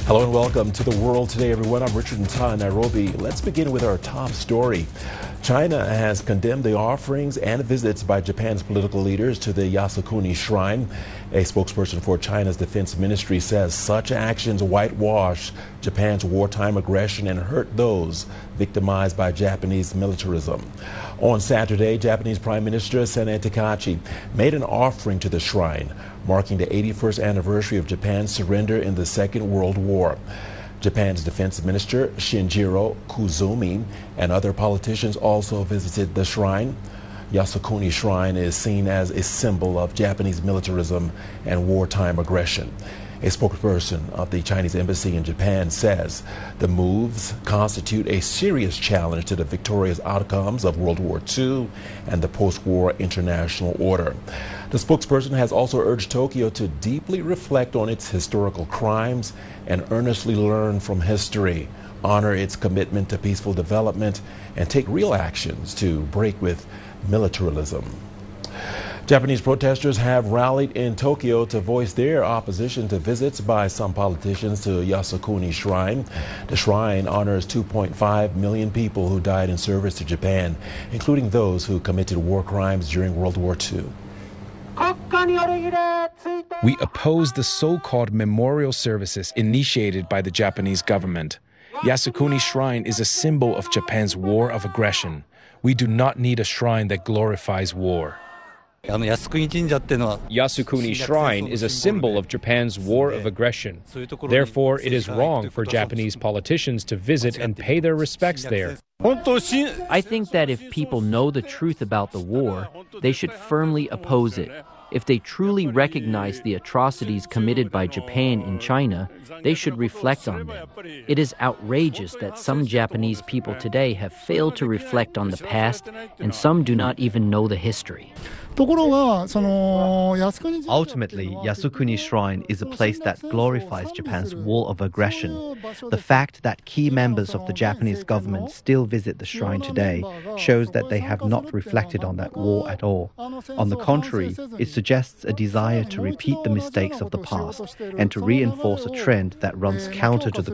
Hello and welcome to The World Today, everyone. I'm Richard Nta in Nairobi. Let's begin with our top story. China has condemned the offerings and visits by Japan's political leaders to the Yasukuni Shrine. A spokesperson for China's defense ministry says such actions whitewash Japan's wartime aggression and hurt those victimized by Japanese militarism. On Saturday, Japanese Prime Minister Sanae Takahashi made an offering to the shrine, marking the 81st anniversary of Japan's surrender in the Second World War. Japan's Defense Minister Shinjiro Koizumi and other politicians also visited the shrine. Yasukuni Shrine is seen as a symbol of Japanese militarism and wartime aggression. A spokesperson of the Chinese embassy in Japan says the moves constitute a serious challenge to the victorious outcomes of World War II and the post-war international order. The spokesperson has also urged Tokyo to deeply reflect on its historical crimes and earnestly learn from history, honor its commitment to peaceful development, and take real actions to break with militarism. Japanese protesters have rallied in Tokyo to voice their opposition to visits by some politicians to Yasukuni Shrine. The shrine honors 2.5 million people who died in service to Japan, including those who committed war crimes during World War II. We oppose the so-called memorial services initiated by the Japanese government. Yasukuni Shrine is a symbol of Japan's war of aggression. We do not need a shrine that glorifies war. Yasukuni Shrine is a symbol of Japan's war of aggression. Therefore, it is wrong for Japanese politicians to visit and pay their respects there. I think that if people know the truth about the war, they should firmly oppose it. If they truly recognize the atrocities committed by Japan in China, they should reflect on them. It is outrageous that some Japanese people today have failed to reflect on the past, and some do not even know the history. Ultimately, Yasukuni Shrine is a place that glorifies Japan's war of aggression. The fact that key members of the Japanese government still visit the shrine today shows that they have not reflected on that war at all. On the contrary, it suggests a desire to repeat the mistakes of the past and to reinforce a trend that runs counter to the